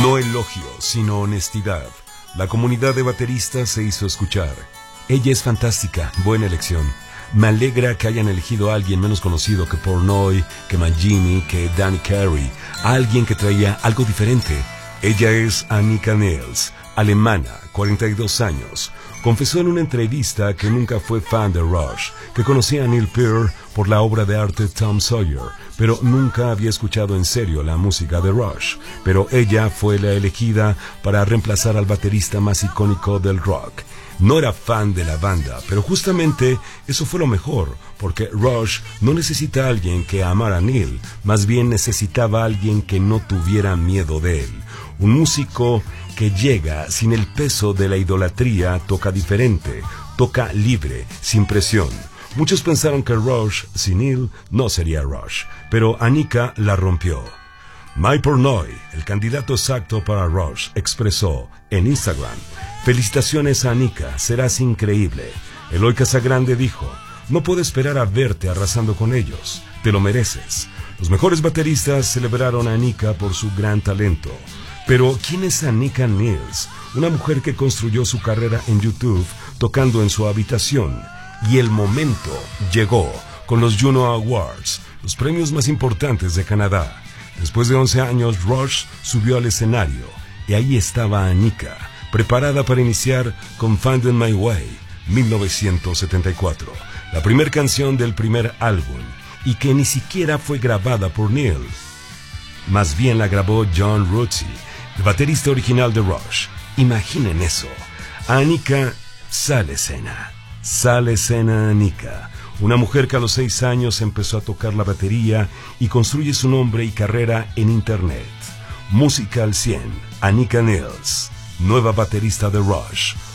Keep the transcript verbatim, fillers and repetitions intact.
No elogio, sino honestidad. La comunidad de bateristas se hizo escuchar. Ella es fantástica, buena elección. Me alegra que hayan elegido a alguien menos conocido que Portnoy, que Mangini, que Danny Carey, a alguien que traía algo diferente. Ella es Annika Nils, alemana, cuarenta y dos años. Confesó en una entrevista que nunca fue fan de Rush, que conocía a Neil Peart por la obra de arte Tom Sawyer, pero nunca había escuchado en serio la música de Rush. Pero ella fue la elegida para reemplazar al baterista más icónico del rock. No era fan de la banda, pero justamente eso fue lo mejor, porque Rush no necesita a alguien que amara a Neil, más bien necesitaba a alguien que no tuviera miedo de él. Un músico que llega sin el peso de la idolatría, toca diferente, toca libre, sin presión. Muchos pensaron que Rush sin Neil no sería Rush, pero Annika la rompió. Mike Portnoy, el candidato exacto para Rush, expresó en Instagram: felicitaciones a Annika, serás increíble. Eloy Casagrande dijo: no puedo esperar a verte arrasando con ellos, te lo mereces. Los mejores bateristas celebraron a Annika por su gran talento. Pero, ¿quién es Annika Nils? Una mujer que construyó su carrera en YouTube tocando en su habitación. Y el momento llegó con los Juno Awards, los premios más importantes de Canadá. Después de once años, Rush subió al escenario y ahí estaba Annika, preparada para iniciar con Finding My Way, mil novecientos setenta y cuatro, la primera canción del primer álbum, y que ni siquiera fue grabada por Neil. Más bien la grabó John Rutsey, el baterista original de Rush. Imaginen eso. Annika sale escena. Sale escena Annika, una mujer que a los seis años empezó a tocar la batería y construye su nombre y carrera en internet. Música al cien, Annika Nils, nueva baterista de Rush.